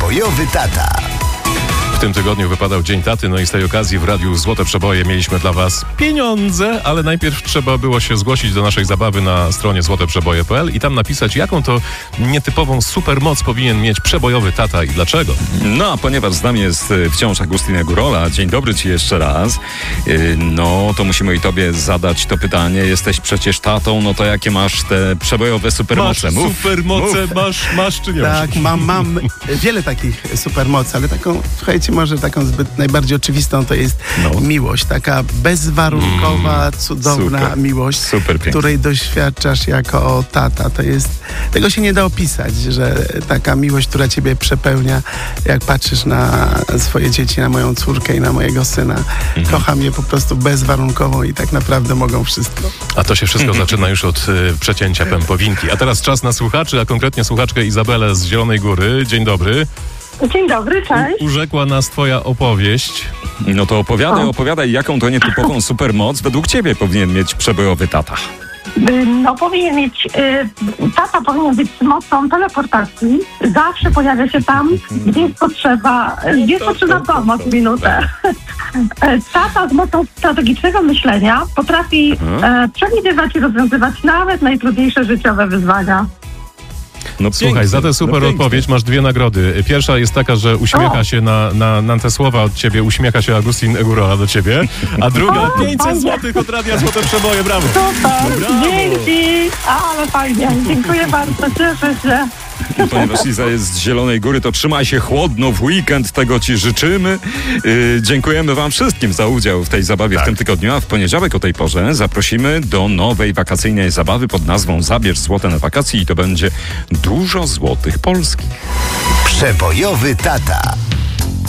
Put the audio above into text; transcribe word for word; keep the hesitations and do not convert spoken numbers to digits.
Przebojowy tata. W tym tygodniu wypadał Dzień Taty, no i z tej okazji w Radiu Złote Przeboje mieliśmy dla Was pieniądze, ale najpierw trzeba było się zgłosić do naszej zabawy na stronie złote przeboje kropka p l i tam napisać, jaką to nietypową supermoc powinien mieć przebojowy tata i dlaczego. No, a ponieważ z nami jest wciąż Agustin Górola, dzień dobry Ci jeszcze raz, no to musimy i Tobie zadać to pytanie. Jesteś przecież tatą, no to jakie masz te przebojowe supermoce? Masz Mów, supermoce, mów. masz, masz czy nie Tak, masz? mam, mam wiele takich supermocy, ale taką, słuchajcie, może taką zbyt najbardziej oczywistą to jest No. miłość. Taka bezwarunkowa, Mm, cudowna super, miłość, super pięknie. której doświadczasz jako tata. To jest, tego się nie da opisać, że taka miłość, która ciebie przepełnia, jak patrzysz na swoje dzieci, na moją córkę i na mojego syna. Mhm. Kocham je po prostu bezwarunkowo i tak naprawdę mogą wszystko. A to się wszystko zaczyna już od y, przecięcia pępowinki. A teraz czas na słuchaczy, a konkretnie słuchaczkę Izabelę z Zielonej Góry. Dzień dobry. Dzień dobry, cześć. Urzekła nas twoja opowieść. No to opowiadaj, opowiadaj, jaką to nietypową supermoc według Ciebie powinien mieć przebojowy tata. Y, No powinien mieć, y, tata powinien być z mocą teleportacji. Zawsze pojawia się tam, gdzie jest potrzeba, gdzie jest potrzebna pomoc w minutę. Tata z mocą strategicznego myślenia potrafi e, przewidywać i rozwiązywać nawet najtrudniejsze życiowe wyzwania. No Słuchaj, pięknie, za tę super no pięknie. odpowiedź masz dwie nagrody. Pierwsza jest taka, że uśmiecha O. się na, na, na te słowa od ciebie, uśmiecha się Agustin Górola do ciebie, a druga O, pięćset fajnie. złotych od Radia Złote Przeboje, brawo! Super, Brawo. dzięki, ale fajnie, dziękuję bardzo, cieszę się. Ponieważ Iza jest z Zielonej Góry, to trzymaj się chłodno w weekend, tego Ci życzymy. Yy, dziękujemy Wam wszystkim za udział w tej zabawie Tak. w tym tygodniu, a w poniedziałek o tej porze zaprosimy do nowej wakacyjnej zabawy pod nazwą Zabierz złote na wakacje i to będzie dużo złotych polskich. Przebojowy tata.